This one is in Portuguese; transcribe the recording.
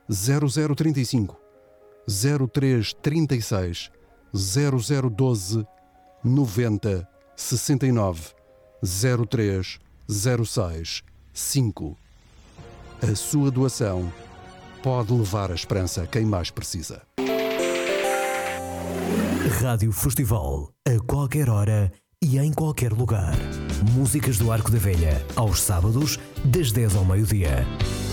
0035 0336 0012 90 69 03 06 5. A sua doação pode levar a esperança a quem mais precisa. Rádio Festival, a qualquer hora e em qualquer lugar. Músicas do Arco da Velha, aos sábados, das 10 ao meio-dia.